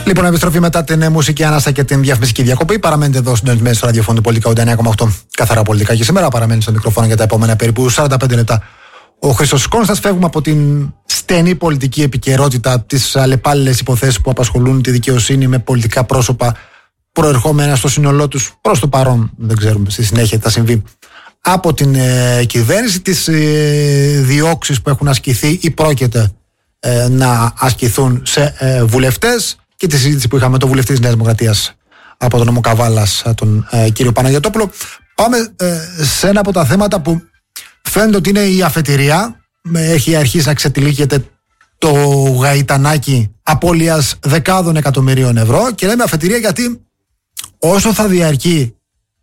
Λοιπόν, επιστροφή μετά την μουσική ανάσα και την διαφημιστική διακοπή. Παραμένετε εδώ συντονισμένοι στο ραδιοφώνου του Πολιτικά 89,8 καθαρά πολιτικά και σήμερα. Παραμένει στο μικρόφωνο για τα επόμενα περίπου 45 λεπτά. Ο Χρήστος Κόνστας. Φεύγουμε από την στενή πολιτική επικαιρότητα, τις αλλεπάλληλες υποθέσεις που απασχολούν τη δικαιοσύνη με πολιτικά πρόσωπα προερχόμενα στο σύνολό τους προς το παρόν. Δεν ξέρουμε στη συνέχεια τι θα συμβεί. Από την κυβέρνηση, τις διώξεις που έχουν ασκηθεί ή πρόκειται να ασκηθούν σε βουλευτές και τη συζήτηση που είχαμε με τον βουλευτή της Νέας Δημοκρατίας από τον νομό Καβάλας, τον κύριο Παναγιωτόπουλο. Πάμε σε ένα από τα θέματα που φαίνεται ότι είναι η αφετηρία. Έχει αρχίσει να ξετυλίγεται το γαϊτανάκι απώλειας δεκάδων εκατομμυρίων ευρώ και λέμε αφετηρία γιατί όσο θα διαρκεί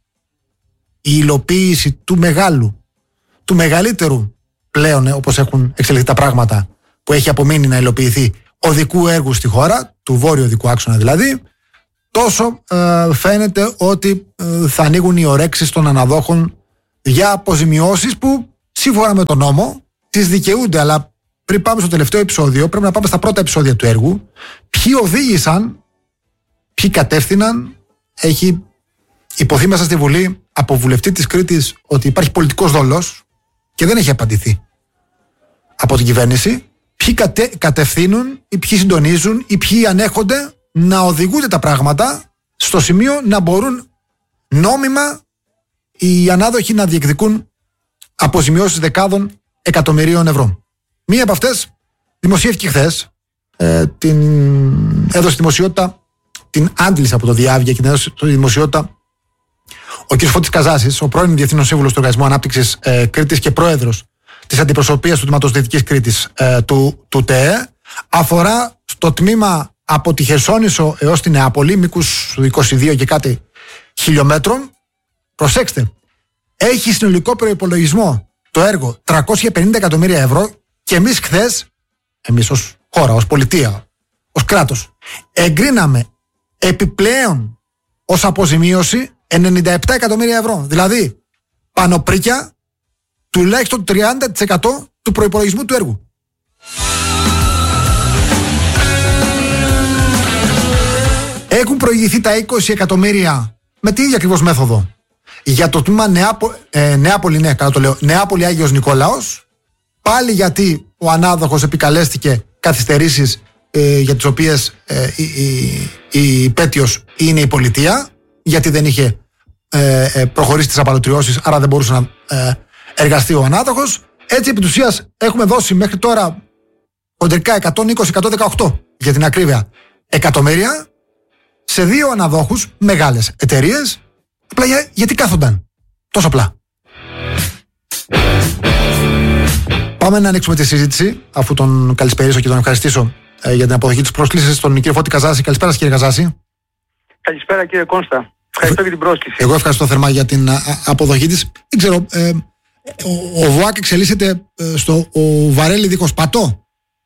η υλοποίηση του μεγαλύτερου πλέον, όπως έχουν εξελιχθεί τα πράγματα, που έχει απομείνει να υλοποιηθεί οδικού έργου στη χώρα, του βόρειου οδικού άξονα δηλαδή, τόσο φαίνεται ότι θα ανοίγουν οι ορέξεις των αναδόχων για αποζημιώσεις που σύμφωνα με τον νόμο τις δικαιούνται. Αλλά πριν πάμε στο τελευταίο επεισόδιο, πρέπει να πάμε στα πρώτα επεισόδια του έργου. Ποιοι οδήγησαν, ποιοι κατεύθυναν. Έχει υποθεί μέσα στη Βουλή από βουλευτή της Κρήτης ότι υπάρχει πολιτικός δόλος και δεν έχει απαντηθεί από την κυβέρνηση. Ποιοι κατευθύνουν ή ποιοι συντονίζουν ή ποιοι ανέχονται να οδηγούνται τα πράγματα στο σημείο να μπορούν νόμιμα οι ανάδοχοι να διεκδικούν αποζημιώσεις δεκάδων εκατομμυρίων ευρώ. Μία από αυτές δημοσιεύτηκε χθες, την έδωσε δημοσιότητα, την άντλησε από το Διάβγεια και την έδωσε δημοσιότητα ο κ. Φώτης Καζάσης, ο πρώην Διευθύνων Σύμβουλος του Οργανισμού Ανάπτυξης Κρήτης και πρόεδρος της αντιπροσωπείας του τμήματος Δυτικής Κρήτης του ΤΕΕ. Αφορά στο τμήμα από τη Χερσόνησο έως τη Νεάπολη, μήκους 22 και κάτι χιλιόμετρων. Προσέξτε, έχει συνολικό προϋπολογισμό το έργο 350 εκατομμύρια ευρώ και εμείς χθες, εμείς ως χώρα, ως πολιτεία, ως κράτος, εγκρίναμε επιπλέον ως αποζημίωση 97 εκατομμύρια ευρώ. Δηλαδή, πανοπρίκια τουλάχιστον 30% του προϋπολογισμού του έργου. Έχουν προηγηθεί τα 20 εκατομμύρια με την ίδια ακριβώς μέθοδο για το τμήμα Νεάπολη, ναι, καλά το λέω, Νεάπολη Άγιος Νικόλαος, πάλι γιατί ο ανάδοχος επικαλέστηκε καθυστερήσεις για τις οποίες η υπέτειος είναι η πολιτεία, γιατί δεν είχε προχωρήσει τις απαλωτριώσεις, άρα δεν μπορούσε να εργαστεί ο ανάδοχος. Έτσι επί της ουσίας έχουμε δώσει μέχρι τώρα κοντρικά 120-118 για την ακρίβεια εκατομμύρια σε δύο αναδόχους, μεγάλες εταιρείες. Απλά γιατί κάθονταν τόσο απλά. Πάμε να ανοίξουμε τη συζήτηση, αφού τον καλησπερίσω και τον ευχαριστήσω για την αποδοχή της πρόσκλησης στον κύριο Φώτη Καζάση. Καλησπέρα κύριε Καζάση. Καλησπέρα κύριε Κόνστα. Ευχαριστώ για την πρόσκληση. Εγώ ευχαριστώ θερμά για την αποδοχή της. Δεν ξέρω, ο ΒΟΑΚ εξελίσσεται στο βαρέλι δίχως πατώ.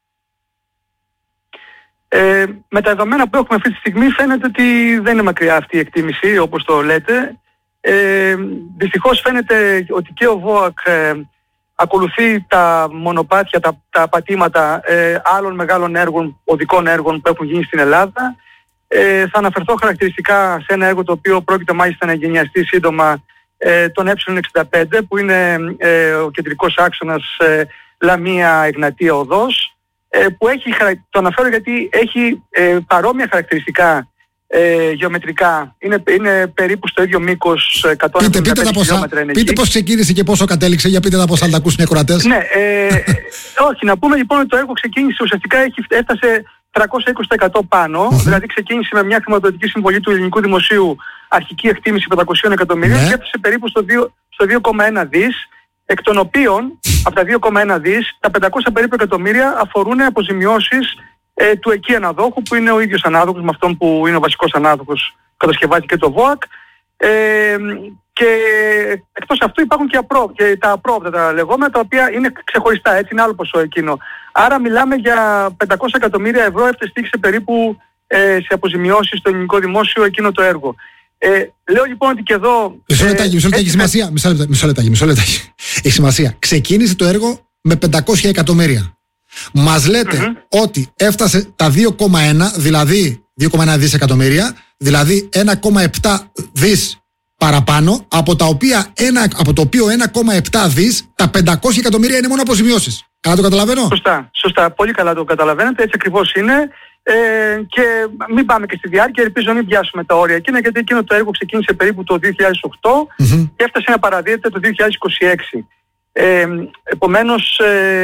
Με τα δεδομένα που έχουμε αυτή τη στιγμή φαίνεται ότι δεν είναι μακριά αυτή η εκτίμηση όπως το λέτε. Δυστυχώς φαίνεται ότι και ο ΒΟΑΚ ακολουθεί τα μονοπάτια, τα πατήματα άλλων μεγάλων έργων, οδικών έργων που έχουν γίνει στην Ελλάδα. Θα αναφερθώ χαρακτηριστικά σε ένα έργο το οποίο πρόκειται μάλιστα να εγκαινιαστεί σύντομα, τον Ε65, που είναι ο κεντρικός άξονας Λαμία Εγνατία Οδός, που το αναφέρω γιατί έχει παρόμοια χαρακτηριστικά γεωμετρικά. Είναι περίπου στο ίδιο μήκος 175 χιλιόμετρα είναι. Πείτε πώς ξεκίνησε και πόσο κατέληξε, για πείτε τα πώς θα τα ακούσουν οι ακροατές. Ναι, όχι, να πούμε λοιπόν ότι το έργο ξεκίνησε, ουσιαστικά έφτασε 320% πάνω, δηλαδή ξεκίνησε με μια χρηματοδοτική συμβολή του ελληνικού δημοσίου, αρχική εκτίμηση 500 εκατομμυρίων και έφτασε περίπου στο 2,1 δις, εκ των οποίων από τα 2,1 δις, τα 500 περίπου εκατομμύρια αφορούν αποζημιώσεις του εκεί αναδόχου, που είναι ο ίδιος ανάδοχος με αυτόν που είναι ο βασικός ανάδοχος, κατασκευάζει και το ΒΟΑΚ. Και εκτός αυτού υπάρχουν και τα απρόοπτα τα λεγόμενα, τα οποία είναι ξεχωριστά, έτσι είναι άλλο ποσό εκείνο. Άρα μιλάμε για 500 εκατομμύρια ευρώ έφτασε περίπου σε αποζημιώσεις στο ελληνικό δημόσιο εκείνο το έργο. Λέω λοιπόν ότι και εδώ... Μισό λεπτάκι, σημασία. Μισό λεπτάκι. Έχει σημασία. Ξεκίνησε το έργο με 500 εκατομμύρια. Μας λέτε ότι έφτασε τα 2,1, δηλαδή 2,1 δισεκατομμύρια, δηλαδή 1,7 δις παραπάνω, από το οποίο 1,7 δις, τα 500 εκατομμύρια είναι μόνο αποζημιώσεις. Καλά το καταλαβαίνω? Σωστά. Πολύ καλά το καταλαβαίνετε. Έτσι ακριβώς είναι. Και μην πάμε και στη διάρκεια, ελπίζω να μην πιάσουμε τα όρια εκείνα, γιατί εκείνο το έργο ξεκίνησε περίπου το 2008 και έφτασε να παραδίδεται το 2026. Επομένως,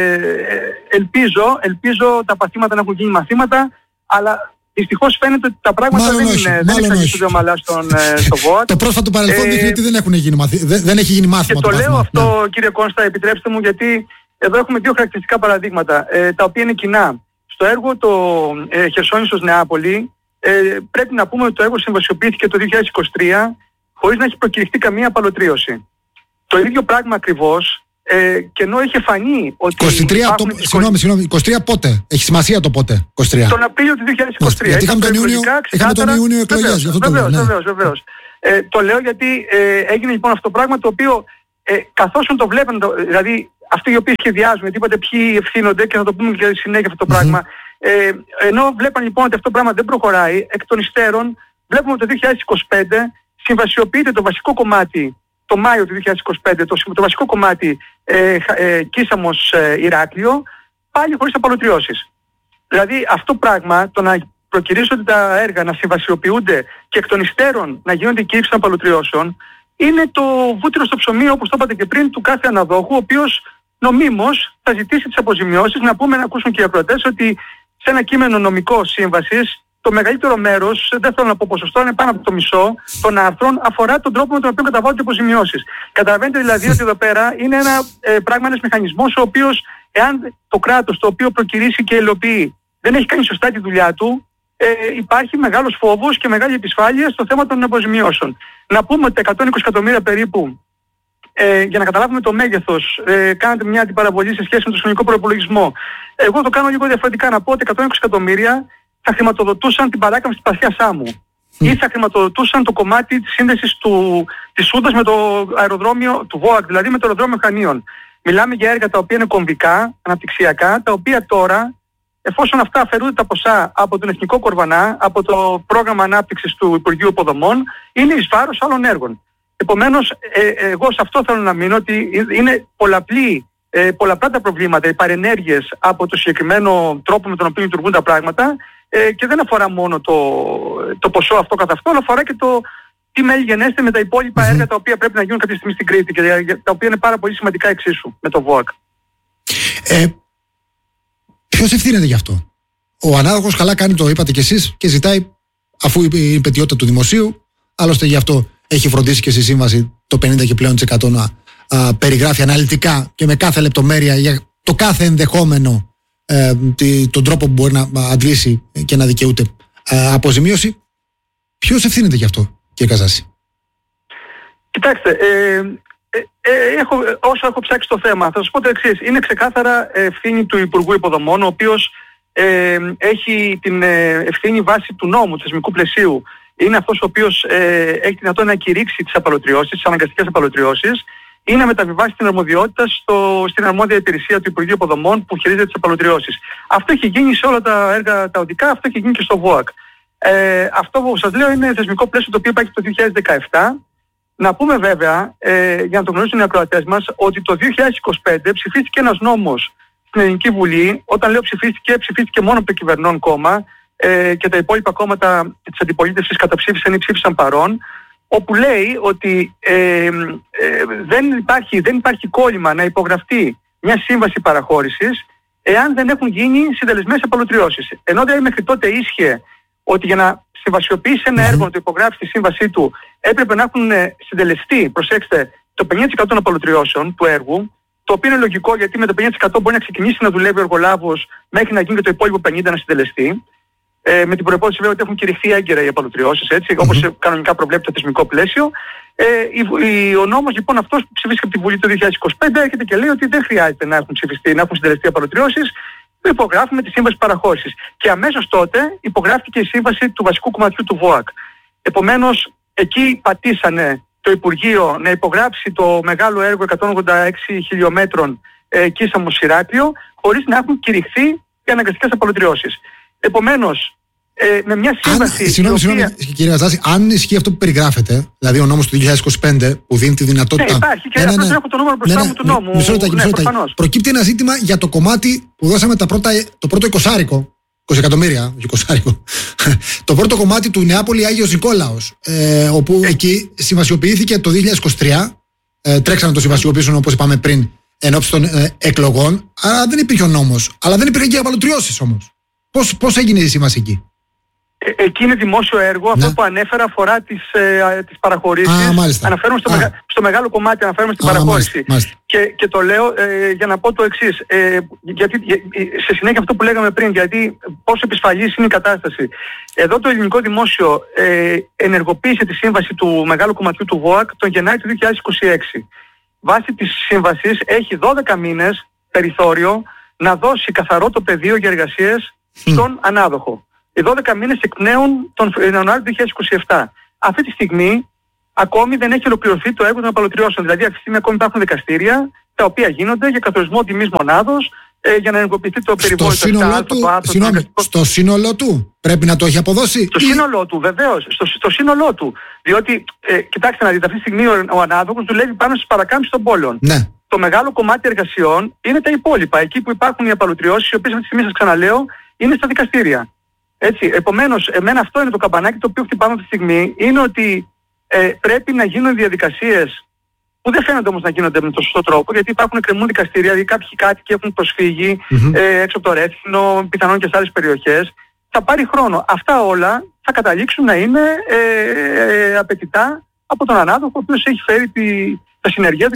ελπίζω τα παθήματα να έχουν γίνει μαθήματα, αλλά δυστυχώς φαίνεται ότι τα πράγματα δεν εξαγγίζονται ομαλά στο ΒΟΑΚ. Το πρόσφατο παρελθόν δείχνει ότι δεν έχει γίνει μάθημα. Και το λέω αυτό, κύριε Κώστα, επιτρέψτε μου, γιατί εδώ έχουμε δύο χαρακτηριστικά παραδείγματα, τα οποία είναι κοινά. Στο έργο το Χερσόνησος Νεάπολη, πρέπει να πούμε ότι το έργο συμβασιοποιήθηκε το 2023 χωρίς να έχει προκηρυχθεί καμία απαλωτρίωση. Το ίδιο πράγμα ακριβώς, και ενώ είχε φανεί ότι 23 πότε, έχει σημασία το πότε, 23. Τον Απρίλιο του 2023. Γιατί είχαμε τον Ιούνιο εκλογές. Βεβαίως. Το λέω γιατί έγινε λοιπόν αυτό το πράγμα, το οποίο καθώς το βλέπουν, δηλαδή αυτοί οι οποίοι σχεδιάζουν, γιατί είπατε ποιοι ευθύνονται, και θα το πούμε και στη συνέχεια αυτό το πράγμα, ενώ βλέπαν λοιπόν ότι αυτό το πράγμα δεν προχωράει, εκ των υστέρων βλέπουμε ότι το 2025 συμβασιοποιείται το βασικό κομμάτι, το Μάιο του 2025, το βασικό κομμάτι Κίσαμος Ηράκλειο, πάλι χωρίς απαλωτριώσεις. Δηλαδή αυτό το πράγμα, το να προκυρήσονται τα έργα, να συμβασιοποιούνται και εκ των υστέρων να γίνονται κήρυξεις των απαλωτριώσεων, είναι το βούτυρο στο ψωμί, όπως το είπατε και πριν, του κάθε αναδόχου, ο οποίος νομίμως θα ζητήσει τις αποζημιώσεις. Να ακούσουν και οι ακροατές ότι σε ένα κείμενο νομικό σύμβασης, το μεγαλύτερο μέρος, δεν θέλω να πω ποσοστό, είναι πάνω από το μισό των άρθρων, αφορά τον τρόπο με τον οποίο καταβάλλονται αποζημιώσεις. Καταλαβαίνετε δηλαδή ότι εδώ πέρα είναι ένα πράγμα, ένας μηχανισμός, ο οποίος, εάν το κράτος το οποίο προκυρήσει και υλοποιεί δεν έχει κάνει σωστά τη δουλειά του, υπάρχει μεγάλος φόβος και μεγάλη επισφάλεια στο θέμα των αποζημιώσεων. Να πούμε ότι τα 120 εκατομμύρια περίπου, για να καταλάβουμε το μέγεθος, κάνετε μια αντιπαραβολή σε σχέση με το συνολικό προϋπολογισμό. Εγώ το κάνω λίγο διαφορετικά, να πω ότι 120 εκατομμύρια θα χρηματοδοτούσαν την παράκαμψη της Παθιάς Σάμου ή θα χρηματοδοτούσαν το κομμάτι της σύνδεσης της Σούντας με το αεροδρόμιο του ΒΟΑΚ, δηλαδή με το αεροδρόμιο Χανίων. Μιλάμε για έργα τα οποία είναι κομβικά, αναπτυξιακά, τα οποία τώρα, εφόσον αυτά αφαιρούνται τα ποσά από τον Εθνικό Κορβανά, από το πρόγραμμα ανάπτυξης του Υπουργείου Υποδομών, είναι εις βάρος άλλων έργων. Επομένως, εγώ σε αυτό θέλω να μείνω, ότι είναι πολλαπλά τα προβλήματα, οι παρενέργειες από το συγκεκριμένο τρόπο με τον οποίο λειτουργούν τα πράγματα, και δεν αφορά μόνο το ποσό αυτό καθ' αυτό, αλλά αφορά και το τι μέλη γενέστε με τα υπόλοιπα έργα τα οποία πρέπει να γίνουν κάποια στιγμή στην Κρήτη και τα οποία είναι πάρα πολύ σημαντικά εξίσου με το ΒΟΑΚ. Ποιος ευθύνεται γι' αυτό? Ο ανάδοχος καλά κάνει, το είπατε κι εσείς, και ζητάει, αφού είναι η πετιότητα του δημοσίου, άλλωστε γι' αυτό έχει φροντίσει και στη σύμβαση το 50 και πλέον % να περιγράφει αναλυτικά και με κάθε λεπτομέρεια για το κάθε ενδεχόμενο, τον τρόπο που μπορεί να αντλήσει και να δικαιούται αποζημίωση. Ποιος ευθύνεται γι' αυτό, κύριε Καζάση? Κοιτάξτε, όσο έχω ψάξει το θέμα, θα σας πω το εξής. Είναι ξεκάθαρα ευθύνη του Υπουργού Υποδομών, ο οποίος έχει την ευθύνη βάση του νόμου, του θεσμικού πλαισίου. Είναι αυτός ο οποίος έχει τη δυνατότητα να κηρύξει τις απαλωτριώσεις, τις αναγκαστικές απαλωτριώσεις, ή να μεταβιβάσει την αρμοδιότητα στην αρμόδια υπηρεσία του Υπουργείου Υποδομών που χειρίζεται τις απαλωτριώσεις. Αυτό έχει γίνει σε όλα τα έργα τα οδικά, αυτό έχει γίνει και στο ΒΟΑΚ. Αυτό που σας λέω είναι θεσμικό πλαίσιο το οποίο υπάρχει το 2017. Να πούμε βέβαια, για να το γνωρίσουν οι ακροατές μας, ότι το 2025 ψηφίστηκε ένας νόμος στην Ελληνική Βουλή. Όταν λέω ψηφίστηκε μόνο από το κυβερνών κόμμα, και τα υπόλοιπα κόμματα της αντιπολίτευσης καταψήφισαν ή ψήφισαν παρών, όπου λέει ότι δεν υπάρχει κόλλημα να υπογραφτεί μια σύμβαση παραχώρησης εάν δεν έχουν γίνει συντελεσμένες απαλωτριώσεις. Ενώ δηλαδή μέχρι τότε ίσχυε ότι για να συμβασιοποιήσει ένα έργο, να το υπογράψει τη σύμβασή του, έπρεπε να έχουν συντελεστεί, προσέξτε, το 50% των απαλωτριώσεων του έργου, το οποίο είναι λογικό, γιατί με το 50% μπορεί να ξεκινήσει να δουλεύει ο εργολάβος μέχρι να γίνει και το υπόλοιπο 50% να συντελεστεί. Με την προϋπόθεση βέβαια ότι έχουν κηρυχθεί έγκαιρα οι απαλωτριώσεις, όπως κανονικά προβλέπει το θεσμικό πλαίσιο. Ο νόμος λοιπόν αυτός που ψηφίστηκε από τη Βουλή το 2025 έρχεται και λέει ότι δεν χρειάζεται να έχουν ψηφιστεί, να έχουν συντελεστεί απαλωτριώσεις. Υπογράφουμε τη σύμβαση παραχώρησης. Και αμέσως τότε υπογράφηκε η σύμβαση του βασικού κομματιού του ΒΟΑΚ. Επομένως, εκεί πατήσανε το Υπουργείο να υπογράψει το μεγάλο έργο 186 χιλιόμετρων Κίσαμος Ηράκλειο, χωρίς να έχουν κηρυχθεί οι αναγκαστικές απαλωτριώσεις. Επομένως, με μια σύμβαση. Συγγνώμη, κύριε Καζάση, αν ισχύει αυτό που περιγράφεται, δηλαδή ο νόμος του 2025 που δίνει τη δυνατότητα. Ναι, υπάρχει και απλώς έχω το νούμερο μπροστά μου του νόμου. Μισό λεπτάκι. Προκύπτει ένα ζήτημα για το κομμάτι που δώσαμε το πρώτο 20 εκατομμύρια. Το πρώτο κομμάτι του Νεάπολη Άγιος Νικόλαος, όπου εκεί συμβασιοποιήθηκε το 2023. Τρέξανε να το συμβασιοποιήσουν, όπως είπαμε πριν, ενόψει των εκλογών. Άρα δεν υπήρχε ο νόμος. Αλλά δεν υπήρχαν και απαλωτριώσεις όμως. Πώς έγινε η σύμβαση εκεί? Εκεί είναι δημόσιο έργο. Αυτό που ανέφερα αφορά τις παραχωρήσεις. Αναφέρομαι στο μεγάλο κομμάτι, αναφέρομαι στην παραχώρηση. Μάλιστα. Και το λέω για να πω το εξής. Σε συνέχεια αυτό που λέγαμε πριν, γιατί πόσο επισφαλής είναι η κατάσταση. Εδώ το ελληνικό δημόσιο ενεργοποίησε τη σύμβαση του μεγάλου κομματιού του ΒΟΑΚ τον Γενάρη του 2026. Βάσει της σύμβασης έχει 12 μήνες περιθώριο να δώσει καθαρό το πεδίο για εργασίες στον ανάδοχο. Οι 12 μήνες εκπνέουν τον Ιανουάριο του 2027. Αυτή τη στιγμή ακόμη δεν έχει ολοκληρωθεί το έργο των απαλωτριώσεων. Δηλαδή αυτή τη στιγμή ακόμη υπάρχουν δικαστήρια τα οποία γίνονται για καθορισμό τιμής μονάδος, για να ενεργοποιηθεί το περιβόητο. Στο σύνολό του πρέπει να το έχει αποδώσει. Στο σύνολό του, βεβαίως. Στο σύνολό του. Διότι, κοιτάξτε να δείτε, αυτή τη στιγμή ο ανάδοχος δουλεύει πάνω στις παρακάμψεις των πόλεων. Ναι. Το μεγάλο κομμάτι εργασιών είναι τα υπόλοιπα. Εκεί που υπάρχουν οι απαλωτριώσεις, οι οποίες αυτή τη στιγμή, σας ξαναλέω, είναι στα δικαστήρια. Έτσι, επομένως, εμένα αυτό είναι το καμπανάκι το οποίο χτυπάμε αυτή τη στιγμή, είναι ότι πρέπει να γίνουν διαδικασίες που δεν φαίνονται όμως να γίνονται με τον σωστό τρόπο, γιατί υπάρχουν εκκρεμούν δικαστήρια, δηλαδή κάποιοι κάτοικοι έχουν προσφύγει έξω από το Ρέθινο, πιθανόν και σε άλλες περιοχές. Θα πάρει χρόνο. Αυτά όλα θα καταλήξουν να είναι απαιτητά από τον ανάδοχο, ο οποίος έχει φέρει τα συνεργεία του.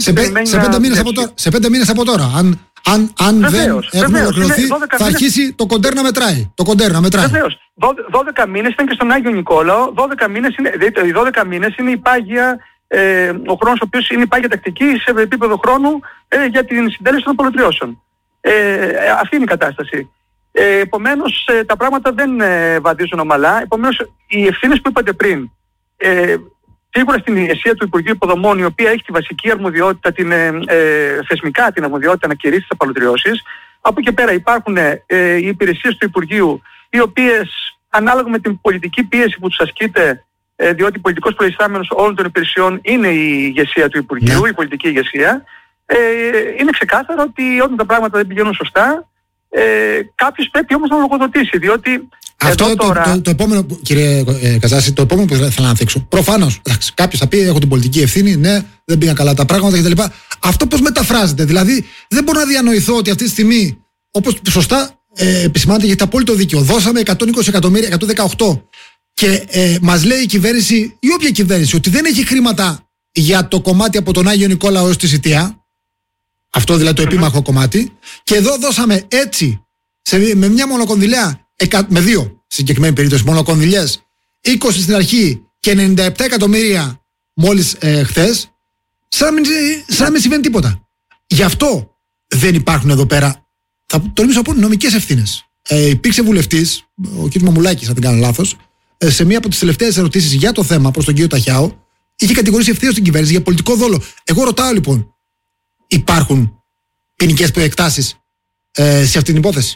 Σε 5 μήνες από τώρα. Αν δεν έχουν ολοκληρωθεί, θα αρχίσει το κοντέρ να μετράει. Βεβαίως. 12 μήνες ήταν και στον Άγιο Νικόλαο. 12 μήνες είναι η πάγια, ο χρόνος ο οποίος είναι η πάγια τακτική σε επίπεδο χρόνου για την συντέλεση των απαλωτριώσεων. Αυτή είναι η κατάσταση. Επομένως τα πράγματα δεν βαδίζουν ομαλά. Επομένως οι ευθύνες που είπατε πριν, σίγουρα στην ηγεσία του Υπουργείου Υποδομών, η οποία έχει τη βασική αρμοδιότητα, θεσμικά την αρμοδιότητα να κηρύσει τις απαλωτριώσεις. Από εκεί και πέρα υπάρχουν οι υπηρεσίες του Υπουργείου, οι οποίες ανάλογα με την πολιτική πίεση που τους ασκείται, διότι πολιτικός προϊστάμενος όλων των υπηρεσιών είναι η ηγεσία του Υπουργείου, η πολιτική ηγεσία, είναι ξεκάθαρο ότι όταν τα πράγματα δεν πηγαίνουν σωστά, κάποιος πρέπει όμως να λογοδοτήσει, διότι αυτό το επόμενο, κύριε Καζάση, το επόμενο που θέλω να θίξω. Προφανώς, κάποιος θα πει: έχω την πολιτική ευθύνη, ναι, δεν πήγαν καλά τα πράγματα κτλ. Αυτό πώς μεταφράζεται? Δηλαδή, δεν μπορώ να διανοηθώ ότι αυτή τη στιγμή, όπως σωστά επισημάνεται, γιατί απόλυτο δίκιο, δώσαμε 120 εκατομμύρια, 118, και μας λέει η κυβέρνηση, ή όποια κυβέρνηση, ότι δεν έχει χρήματα για το κομμάτι από τον Άγιο Νικόλαο έως τη Σιτία. Αυτό δηλαδή το επίμαχο κομμάτι. Και εδώ δώσαμε έτσι, με μια μονοκονδυλιά, με δύο συγκεκριμένη περίπτωση, μονοκονδυλιές, 20 στην αρχή και 97 εκατομμύρια μόλις χθες, σαν να μην συμβαίνει τίποτα. Γι' αυτό δεν υπάρχουν εδώ πέρα, θα τολμήσω να πω, νομικές ευθύνες. Υπήρξε βουλευτής, ο κ. Μαμουλάκης, αν δεν κάνω λάθος, σε μία από τις τελευταίες ερωτήσεις για το θέμα προς τον κ. Ταχιάο, είχε κατηγορήσει ευθέως την κυβέρνηση για πολιτικό δόλο. Εγώ ρωτάω λοιπόν, υπάρχουν ποινικές προεκτάσεις σε αυτήν την υπόθεση?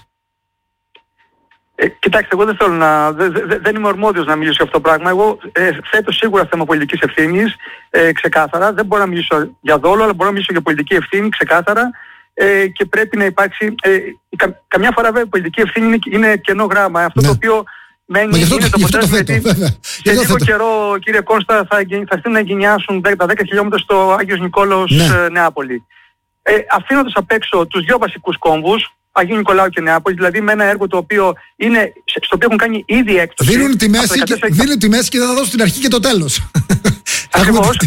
Κοιτάξτε, εγώ δεν θέλω δεν είμαι ορμόδιος να μιλήσω για αυτό το πράγμα. Εγώ θέτω σίγουρα θέμα πολιτικής ευθύνης, ξεκάθαρα. Δεν μπορώ να μιλήσω για δόλο, αλλά μπορώ να μιλήσω για πολιτική ευθύνη, ξεκάθαρα. Και πρέπει να υπάρξει. Καμιά φορά βέβαια η πολιτική ευθύνη είναι κενό γράμμα. Αυτό το οποίο μένει είναι το αποτέλεσμα. Σε λίγο καιρό, κύριε Κώστα, θα έρθουν να εγκαινιάσουν τα 10 χιλιόμετρα στο Άγιος Νικόλαος Νεάπολη. Αφήνοντας απ' έξω τους δύο βασικούς κόμβους, Αγίου Νικολάου και Νεάπολη, δηλαδή με ένα έργο το οποίο είναι, στο οποίο έχουν κάνει ήδη έκπτωση. Δίνουν τη μέση και δεν θα δώσουν την αρχή και το τέλος. Ακριβώς.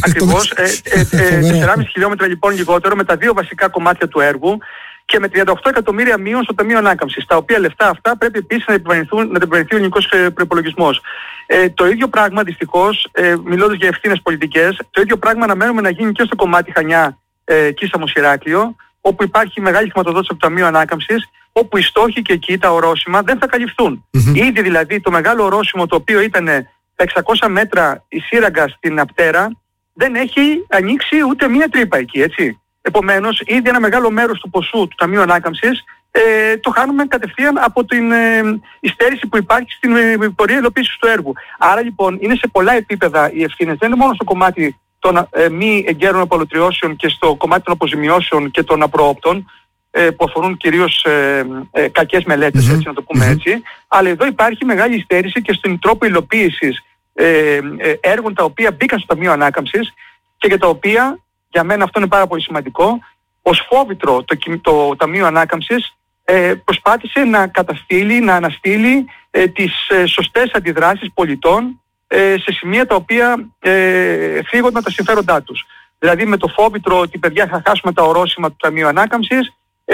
4,5 χιλιόμετρα λοιπόν λιγότερο, με τα δύο βασικά κομμάτια του έργου και με 38 εκατομμύρια μείων στο Ταμείο Ανάκαμψης. Τα οποία λεφτά αυτά πρέπει επίσης να επιβαρυνθεί ο ελληνικός προϋπολογισμός. Το ίδιο πράγμα δυστυχώς, μιλώντας για ευθύνες πολιτικές, το ίδιο πράγμα αναμένουμε να γίνει και στο κομμάτι Χανιά Κίσαμος Ηράκλειο, όπου υπάρχει μεγάλη χρηματοδότηση από το Ταμείο Ανάκαμψης, όπου οι στόχοι και εκεί, τα ορόσημα, δεν θα καλυφθούν. Ήδη δηλαδή το μεγάλο ορόσημο, το οποίο ήταν τα 600 μέτρα η σύραγγα στην Απτέρα, δεν έχει ανοίξει ούτε μία τρύπα εκεί, έτσι. Επομένως, ήδη ένα μεγάλο μέρος του ποσού του Ταμείου Ανάκαμψης το χάνουμε κατευθείαν από την υστέρηση που υπάρχει στην πορεία υλοποίησης του έργου. Άρα λοιπόν είναι σε πολλά επίπεδα οι ευθύνες. Δεν είναι μόνο στο κομμάτι των μη εγκαίρων απολωτριώσεων και στο κομμάτι των αποζημιώσεων και των απροόπτων, που αφορούν κυρίως κακές μελέτες, έτσι να το πούμε έτσι. Αλλά εδώ υπάρχει μεγάλη υστέρηση και στον τρόπο υλοποίησης έργων τα οποία μπήκαν στο Ταμείο Ανάκαμψης και για τα οποία, για μένα αυτό είναι πάρα πολύ σημαντικό, ως φόβητρο το Ταμείο Ανάκαμψης προσπάθησε να καταστήλει, να αναστείλει τις σωστές αντιδράσεις πολιτών σε σημεία τα οποία φύγονταν τα συμφέροντά τους. Δηλαδή με το φόβητρο ότι παιδιά θα χάσουμε τα ορόσημα του Ταμείου Ανάκαμψης,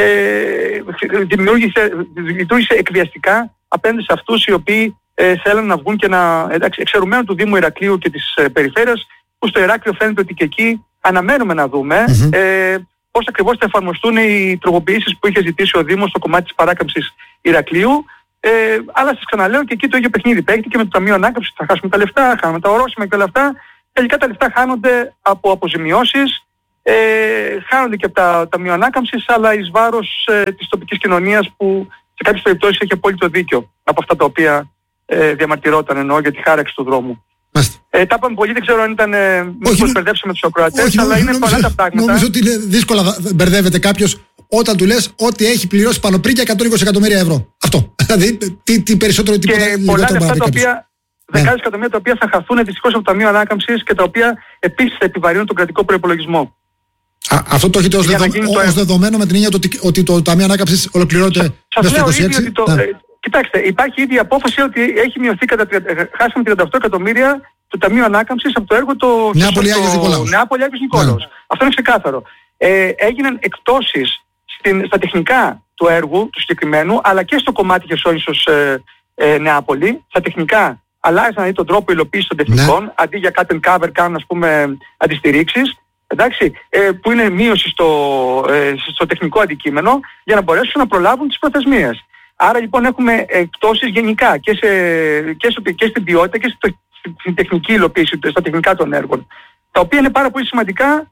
λειτουργήσε εκβιαστικά απέναντι σε αυτούς οι οποίοι θέλουν να βγουν και να... εξαιρουμένου του Δήμου Ηρακλείου και της περιφέρειας, που στο Ηράκλειο φαίνεται ότι και εκεί αναμένουμε να δούμε πώς ακριβώς θα εφαρμοστούν οι τροποποιήσεις που είχε ζητήσει ο Δήμος στο κομμάτι της παράκαμψης Ηρακλείου. Αλλά σας ξαναλέω, και εκεί το ίδιο παιχνίδι παίχτηκε με το Ταμείο Ανάκαμψης. Θα χάσουμε τα λεφτά, χάνουμε τα ορόσημα και όλα αυτά. Τελικά τα λεφτά χάνονται από αποζημιώσεις, χάνονται και από τα Ταμείο Ανάκαμψης, αλλά εις βάρος της τοπικής κοινωνίας που σε κάποιες περιπτώσεις έχει απόλυτο δίκιο από αυτά τα οποία διαμαρτυρόταν, εννοώ, για τη χάραξη του δρόμου. Τα είπαμε πολύ, δεν ξέρω αν ήταν μήπως μπερδέψαμε τους ακροατές, αλλά είναι πολλά τα πράγματα. Νομίζω ότι είναι δύσκολα μπερδεύεται κάποιος όταν του λες ότι έχει πληρώσει πάνω πριν και 120 εκατομμύρια ευρώ. Αυτό. Δηλαδή, τι περισσότερο, τίποτα λιγότερο. Και πολλά λεφτά τα οποία, δεκάδες εκατομμύρια τα οποία θα χαθούν δυστυχώς από το Ταμείο Ανάκαμψης και τα οποία επίσης θα επιβαρύνουν τον κρατικό προϋπολογισμό. Αυτό το έχετε ως δεδομένο με την έννοια ότι το Ταμείο Ανάκαμψης ολοκληρώνεται μέσα στο 26. Κοιτάξτε, υπάρχει ήδη απόφαση ότι έχει μειωθεί χάσαμε 38 εκατομμύρια του Ταμείου Ανάκαμψης από το έργο το Νεάπολη-Άγιος Νικόλαος. Αυτό είναι ξεκάθαρο. Έγιναν εκπτώσεις στα τεχνικά του έργου του συγκεκριμένου, αλλά και στο κομμάτι Χερσόνησος Νεάπολη. Στα τεχνικά αλλάζαν δηλαδή τον τρόπο υλοποίησης των τεχνικών, αντί για cut and cover κάνουν, ας πούμε, αντιστηρίξεις. Εντάξει, που είναι μείωση στο τεχνικό αντικείμενο για να μπορέσουν να προλάβουν τις προθεσμίες. Άρα λοιπόν έχουμε εκπτώσεις γενικά και στην ποιότητα και στην τεχνική υλοποίηση, στα τεχνικά των έργων, τα οποία είναι πάρα πολύ σημαντικά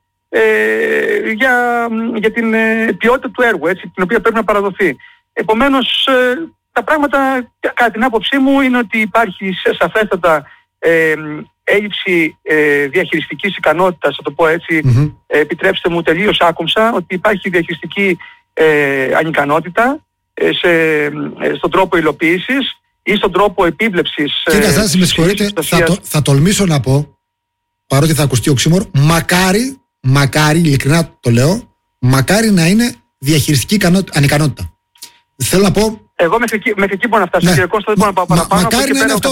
για την ποιότητα του έργου, έτσι, την οποία πρέπει να παραδοθεί. Επομένως, τα πράγματα κατά την άποψή μου είναι ότι υπάρχει σαφέστατα έλλειψη διαχειριστικής ικανότητας, θα το πω έτσι, επιτρέψτε μου τελείως άκομψα, ότι υπάρχει διαχειριστική ανικανότητα στον τρόπο υλοποίησης ή στον τρόπο επίβλεψης. Κύριε Καζάση, με συγχωρείτε, θα τολμήσω να πω, παρότι θα ακουστεί οξύμορο, μακάρι, ειλικρινά το λέω, μακάρι να είναι διαχειριστική ανικανότητα. Θέλω να πω. Εγώ μέχρι εκεί μπορώ να φτάσω. Κύριε Κώστα, δεν μπορώ να πάω παραπάνω. Μακάρι να είναι αυτό,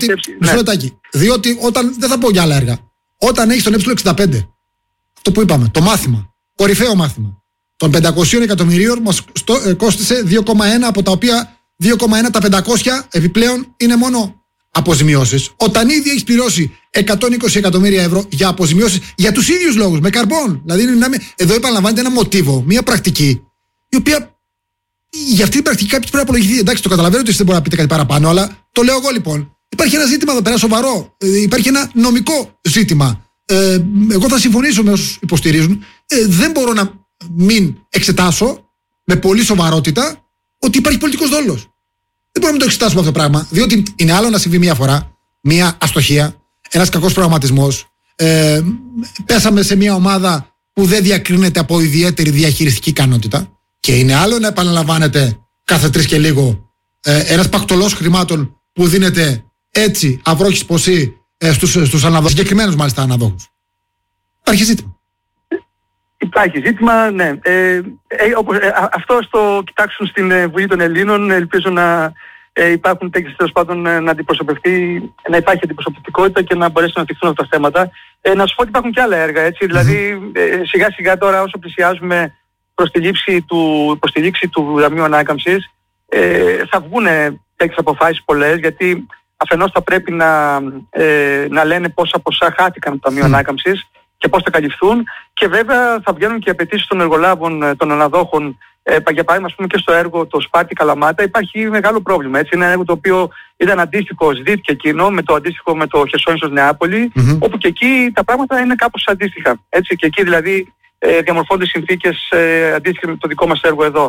διότι όταν, δεν θα πω για άλλα έργα, όταν έχεις τον Ε65, αυτό που είπαμε, το μάθημα, κορυφαίο μάθημα, των 500 εκατομμυρίων μας κόστισε 2,1, από τα οποία 2,1 τα 500 επιπλέον είναι μόνο αποζημιώσεις. Όταν ήδη έχεις πληρώσει 120 εκατομμύρια ευρώ για αποζημιώσεις για τους ίδιους λόγους, με καρμπών. Δηλαδή, εδώ επαναλαμβάνεται ένα μοτίβο, μια πρακτική, η οποία για αυτή την πρακτική κάποιος πρέπει να απολογηθεί. Εντάξει, το καταλαβαίνω ότι εσείς δεν μπορείτε να πείτε κάτι παραπάνω, αλλά το λέω εγώ λοιπόν. Υπάρχει ένα ζήτημα εδώ πέρα σοβαρό. Υπάρχει ένα νομικό ζήτημα. Εγώ θα συμφωνήσω με όσους υποστηρίζουν. Δεν μπορώ να μην εξετάσω με πολύ σοβαρότητα ότι υπάρχει πολιτικός δόλος. Δεν μπορούμε να το εξετάσουμε αυτό το πράγμα. Διότι είναι άλλο να συμβεί μία φορά, μία αστοχία, ένας κακός προγραμματισμός. Πέσαμε σε μία ομάδα που δεν διακρίνεται από ιδιαίτερη διαχειριστική ικανότητα. Και είναι άλλο να επαναλαμβάνεται κάθε 3 και λίγο ένας πακτολός χρημάτων που δίνεται έτσι αυρόχης ποσή στους αναδόχους, συγκεκριμένους μάλιστα αναδόχους. Υπάρχει ζήτημα. Υπάρχει ζήτημα, ναι. Αυτό το κοιτάξουν στην Βουλή των Ελλήνων. Ελπίζω να υπάρχουν τέτοιες, τέλος πάντων, να υπάρχει αντιπροσωπευτικότητα και να μπορέσουν να αναπτυχθούν αυτά τα θέματα. Να σου πω ότι υπάρχουν και άλλα έργα, έτσι. Δηλαδή, σιγά σιγά τώρα, όσο πλησιάζουμε προς τη λήξη του Ταμείου Ανάκαμψης, θα βγουν τέτοιες αποφάσεις πολλές, γιατί αφενός θα πρέπει να λένε πόσα ποσά χάθηκαν από το Ταμείο Ανάκαμψης και πώς θα καλυφθούν, και βέβαια θα βγαίνουν και απαιτήσεις των εργολάβων, των αναδόχων. Για παράδειγμα, ας πούμε, και στο έργο το Σπάρτη Καλαμάτα υπάρχει μεγάλο πρόβλημα. Έτσι. Είναι ένα έργο το οποίο ήταν αντίστοιχο, ζητήθηκε εκείνο με το αντίστοιχο με το Χερσόνησος Νεάπολη, όπου και εκεί τα πράγματα είναι κάπως αντίστοιχα. Έτσι. Και εκεί δηλαδή διαμορφώνται συνθήκες αντίστοιχες με το δικό μας έργο εδώ.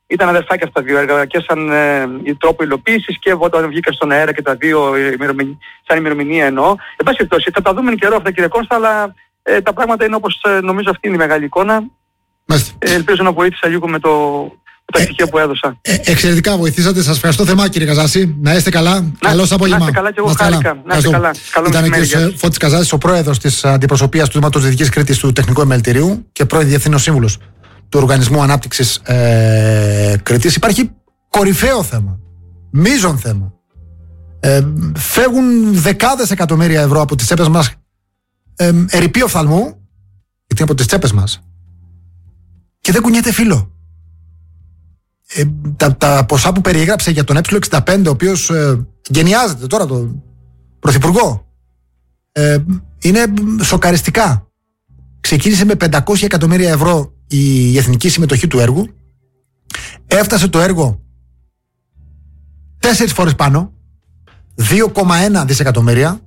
ήταν αδερφάκια αυτά τα δύο έργα και σαν τρόπο υλοποίησης και όταν βγήκαν στον αέρα και τα δύο σαν ημερομηνία εννοώ. Εν πάση περιπτώσει, θα τα δούμε εν καιρό αυτά, κύριε Κώστα, αλλά τα πράγματα είναι όπως νομίζω αυτή είναι η μεγάλη εικόνα. Ελπίζω να βοήθησα λίγο με τα στοιχεία που έδωσα. Εξαιρετικά βοηθήσατε. Σας ευχαριστώ θερμά, κύριε Καζάση. Να είστε καλά. Καλώς απόγευμα. Να είστε καλά και εγώ χάρηκα. Να είστε καλά. Ήταν ο κ. Φώτης Καζάσης, ο πρόεδρος της αντιπροσωπείας του Τμήματος Δυτικής Κρήτης του Τεχνικού Επιμελητηρίου και πρώην Διευθύνων Σύμβουλος του Οργανισμού Ανάπτυξης Κρήτης. Υπάρχει κορυφαίο θέμα. Μείζον θέμα. Φεύγουν δεκάδες εκατομμύρια ευρώ από τις τσέπες μας, ερειπή οφθαλμού, γιατί από τις τσέπες μας, και δεν κουνιέται φύλλο. Τα ποσά που περιέγραψε για τον Ε65, ο οποίος γενιάζεται τώρα τον πρωθυπουργό, είναι σοκαριστικά. Ξεκίνησε με 500 εκατομμύρια ευρώ η εθνική συμμετοχή του έργου, έφτασε το έργο 4 φορές πάνω, 2,1 δισεκατομμύρια,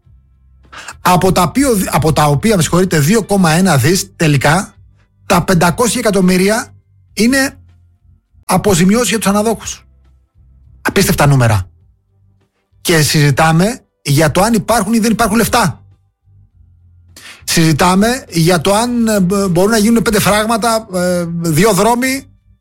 από τα οποία, με συγχωρείτε, 2,1 δις τελικά, τα 500 εκατομμύρια είναι αποζημιώσεις για τους αναδόχους. Απίστευτα νούμερα. Και συζητάμε για το αν υπάρχουν ή δεν υπάρχουν λεφτά. Συζητάμε για το αν μπορούν να γίνουν 5 φράγματα, 2 δρόμοι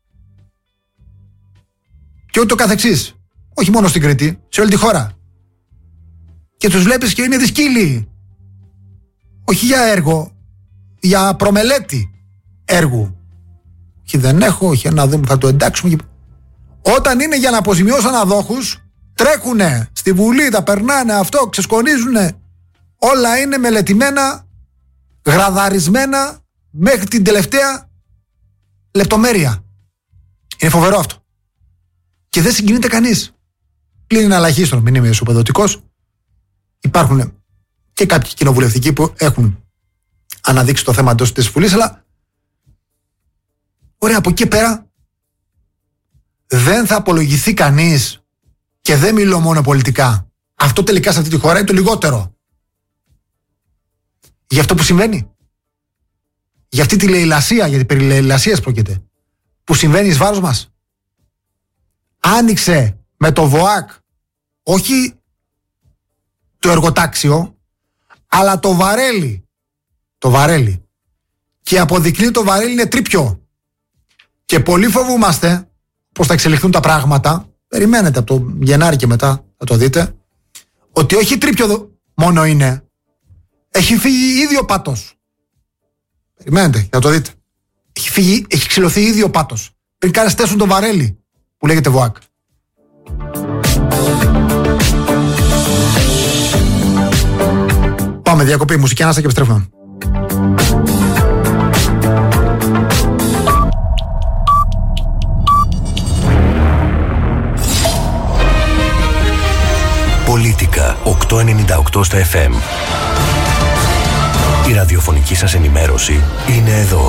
και ούτω καθεξής. Όχι μόνο στην Κρήτη, σε όλη τη χώρα. Και τους βλέπεις και είναι δυσκύλοι. Όχι για έργο, για προμελέτη έργου. Όχι δεν έχω, όχι να δούμε, θα το εντάξουμε. Όταν είναι για να αποζημιώσουν αναδόχους, τρέχουνε στη Βουλή, τα περνάνε αυτό, ξεσκονίζουνε. Όλα είναι μελετημένα, γραδαρισμένα μέχρι την τελευταία λεπτομέρεια. Είναι φοβερό αυτό. Και δεν συγκινείται κανείς. Πλην αλλαγίστων, μην είμαι ισοπεδωτικός. Υπάρχουν και κάποιοι κοινοβουλευτικοί που έχουν αναδείξει το θέμα εντός της Βουλής, αλλά ωραία, από εκεί πέρα δεν θα απολογηθεί κανείς, και δεν μιλώ μόνο πολιτικά. Αυτό τελικά σε αυτή τη χώρα είναι το λιγότερο. Για αυτό που συμβαίνει. Για αυτή τη λαιλασία, γιατί περί λαιλασίας πρόκειται, που συμβαίνει εις βάρος μας. Άνοιξε με το ΒΟΑΚ όχι το εργοτάξιο, αλλά το βαρέλι. Το βαρέλι. Και αποδεικνύει το βαρέλι είναι τρίπιο. Και πολύ φοβούμαστε πώς θα εξελιχθούν τα πράγματα. Περιμένετε από το Γενάρη και μετά θα το δείτε, ότι όχι τρίπιο μόνο είναι, έχει φύγει ήδη ο πάτος. Περιμένετε, θα το δείτε. Έχει ξυλωθεί ήδη ο πάτος πριν καν στέσουν το βαρέλι που λέγεται ΒΟΑΚ. Πάμε διακοπή, μουσική ανάσα και επιστρέφουμε. Πολίτικα 898 στα FM. Η ραδιοφωνική σας ενημέρωση είναι εδώ.